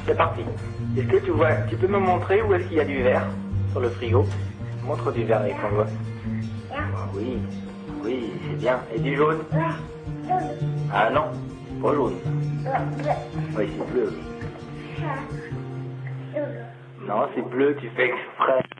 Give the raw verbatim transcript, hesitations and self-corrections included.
c'est parti. Est-ce que tu vois, tu peux me montrer où est-ce qu'il y a du vert sur le frigo? Montre du vert avec ton doigt. Oui, oui, c'est bien. Et du jaune? Ah non, pas jaune. Oui, c'est bleu. Non, c'est bleu, tu fais exprès.